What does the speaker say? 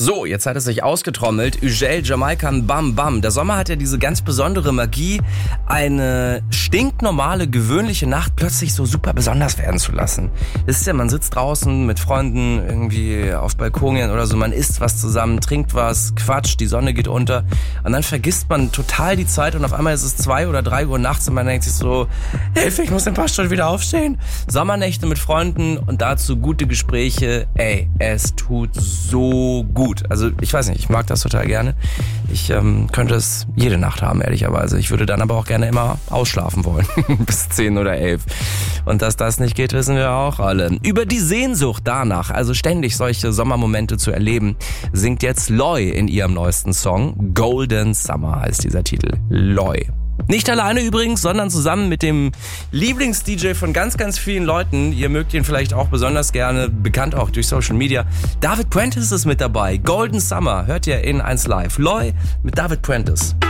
So, jetzt hat es sich ausgetrommelt. Ugel, Jamaican, Bam Bam. Der Sommer hat ja diese ganz besondere Magie, eine stinknormale, gewöhnliche Nacht plötzlich so super besonders werden zu lassen. Das ist ja, man sitzt draußen mit Freunden irgendwie auf Balkonien oder so, man isst was zusammen, trinkt was, quatscht, die Sonne geht unter und dann vergisst man total die Zeit und auf einmal ist es 2 oder 3 Uhr nachts und man denkt sich so, Hilfe, ich muss in ein paar Stunden wieder aufstehen. Sommernächte mit Freunden und dazu gute Gespräche. Ey, es tut so gut. Also ich weiß nicht, ich mag das total gerne. Ich könnte es jede Nacht haben, ehrlicherweise. Ich würde dann aber auch gerne immer ausschlafen wollen. Bis 10 oder 11. Und dass das nicht geht, wissen wir auch alle. Über die Sehnsucht danach, also ständig solche Sommermomente zu erleben, singt jetzt Loy in ihrem neuesten Song. Golden Summer heißt dieser Titel. Loy. Nicht alleine übrigens, sondern zusammen mit dem Lieblings-DJ von ganz, ganz vielen Leuten. Ihr mögt ihn vielleicht auch besonders gerne, bekannt auch durch Social Media. David Prentice ist mit dabei. Golden Summer hört ihr in 1 Live. Loy mit David Prentice.